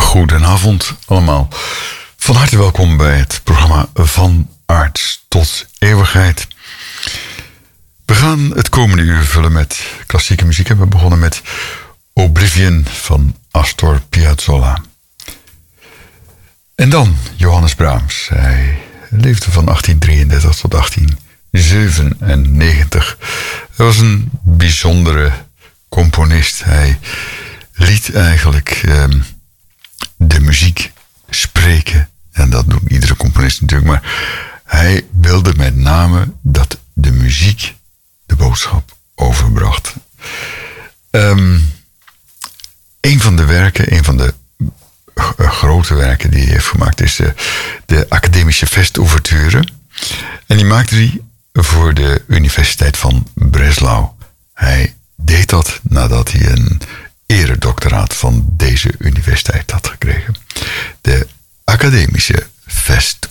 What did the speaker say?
Goedenavond allemaal. Van harte welkom bij het programma Van Aard tot Eeuwigheid. We gaan het komende uur vullen met klassieke muziek. We begonnen met Oblivion van Astor Piazzolla. En dan Johannes Brahms. Hij leefde van 1833 tot 1897. Hij was een bijzondere componist. Hij liet eigenlijk de muziek spreken. En dat doet iedere componist natuurlijk. Maar hij wilde met name dat de muziek de boodschap overbracht. Een van de grote werken die hij heeft gemaakt is de Academische Festouverture. En die maakte hij voor de Universiteit van Breslau. Hij deed dat nadat hij een eredoctoraat van deze universiteit had gekregen. De Academische Festouverture.